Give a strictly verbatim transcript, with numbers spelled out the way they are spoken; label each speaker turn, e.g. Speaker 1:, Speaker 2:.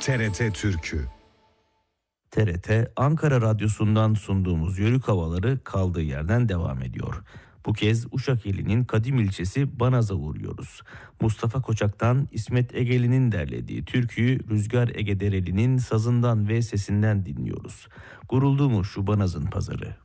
Speaker 1: T R T Türkü.
Speaker 2: T R T Ankara Radyosu'ndan sunduğumuz Yörük Havaları kaldığı yerden devam ediyor. Bu kez Uşak ilinin Kadim ilçesi Banaz'a uğruyoruz. Mustafa Koçak'tan İsmet Egeli'nin derlediği türküyü Rüzgar Ege Dereli'nin sazından ve sesinden dinliyoruz. Guruldu mu şu Banaz'ın pazarı?